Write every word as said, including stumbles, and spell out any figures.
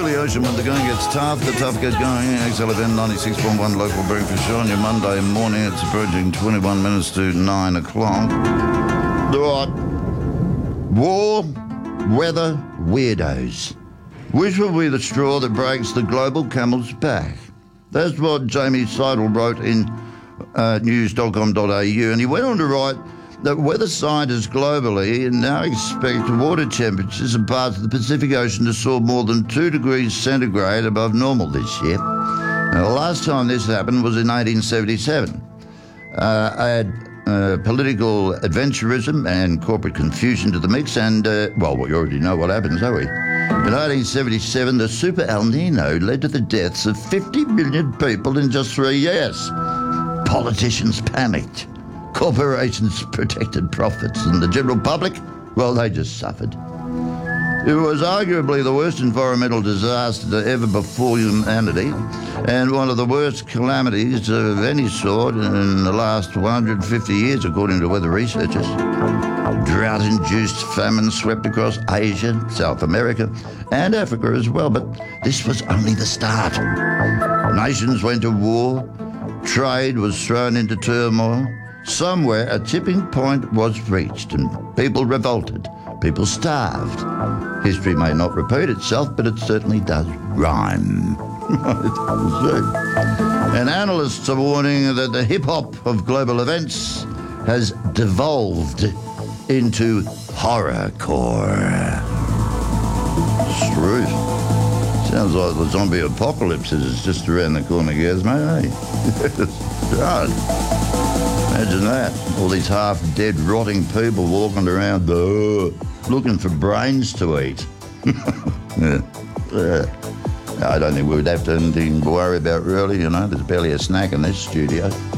Billy Ocean when the going gets tough, the tough get going. X L F M ninety-six point one local breakfast show on your Monday morning. It's approaching twenty-one minutes to nine o'clock. Right. War, weather, weirdos. Which will be the straw that breaks the global camel's back? That's what Jamie Seidel wrote in uh, news dot com dot a u, and he went on to write that weather scientists globally now expect water temperatures in parts of the Pacific Ocean to soar more than two degrees centigrade above normal this year. Now, the last time this happened was in eighteen seventy-seven. Uh, add uh, political adventurism and corporate confusion to the mix, and, uh, well, we already know what happens, don't we? In eighteen seventy-seven, the Super El Nino led to the deaths of fifty million people in just three years. Politicians panicked. Corporations protected profits, and the general public, well, they just suffered. It was arguably the worst environmental disaster to ever befall humanity, and one of the worst calamities of any sort in the last one hundred fifty years, according to weather researchers. Drought-induced famine swept across Asia, South America, and Africa as well, but this was only the start. Nations went to war, trade was thrown into turmoil. Somewhere a tipping point was reached and people revolted, people starved. History may not repeat itself, but it certainly does rhyme. And analysts are warning that the hip-hop of global events has devolved into horrorcore. Truth. Sounds like the zombie apocalypse is just around the corner, Gizmo, eh? Right. Imagine that. All these half-dead, rotting people walking around uh, looking for brains to eat. yeah. Uh, I don't think we would have to anything to worry about, really, you know. There's barely a snack in this studio.